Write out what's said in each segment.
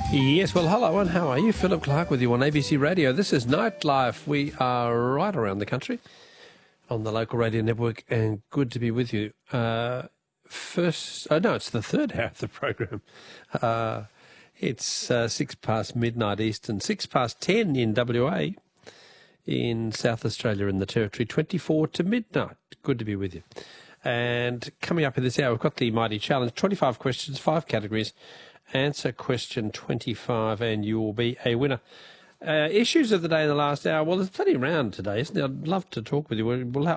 Yes, well, hello and how are you? Philip Clark with you on ABC Radio. This is Nightlife. We are right around the country on the local radio network, and good to be with you. It's the third hour of the program. It's 6 past midnight Eastern, 6 past 10 in WA, in South Australia in the Territory, 24 to midnight. Good to be with you. And coming up in this hour, we've got the Mighty Challenge, 25 questions, 5 categories. Answer question 25 and you will be a winner. Issues of the day in the last hour. Well, there's plenty around today, isn't there? I'd love to talk with you. We will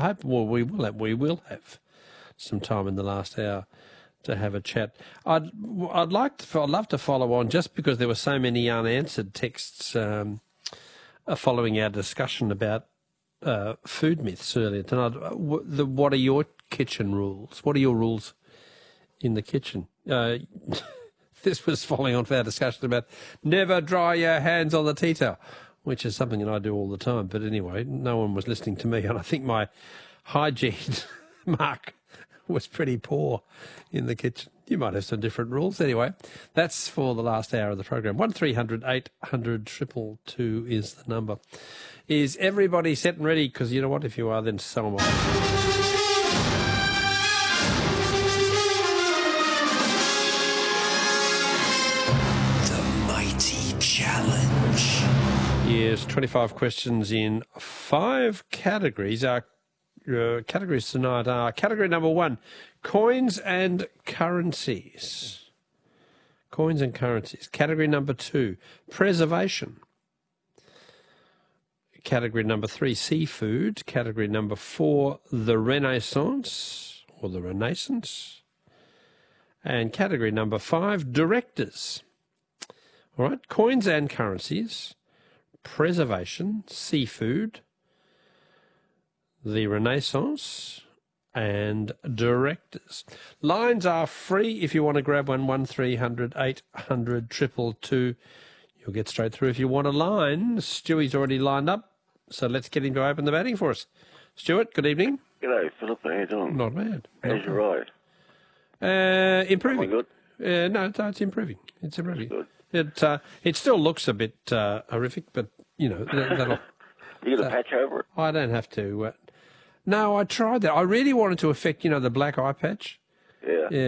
have some time in the last hour to have a chat. I'd love to follow on, just because there were so many unanswered texts following our discussion about food myths earlier tonight. What are your kitchen rules? What are your rules in the kitchen? This was following on for our discussion about never dry your hands on the tea towel, which is something that I do all the time. But anyway, no one was listening to me, and I think my hygiene mark was pretty poor in the kitchen. You might have some different rules. Anyway, that's for the last hour of the program. 1300 800 222 is the number. Is everybody set and ready? Because you know what? If you are, then so am I. Challenge. Yes, 25 questions in 5 categories. Our categories tonight are category number 1, coins and currencies. Coins and currencies. Category number 2, preservation. Category number 3, seafood. Category number 4, the Renaissance or the Renaissance. And category number 5, directors. All right, coins and currencies, preservation, seafood, the Renaissance, and directors. Lines are free if you want to grab one, 1300 800 222. You'll get straight through if you want a line. Stewie's already lined up, so let's get him to open the batting for us. Stuart, good evening. G'day, Philip. How you doing? Not bad. How's your eye? Improving. Am I good? No, it's improving. It's improving. Good. It still looks a bit horrific, but, you know, that'll... You got a patch over it? I don't have to. No, I tried that. I really wanted to affect, the black eye patch. Yeah.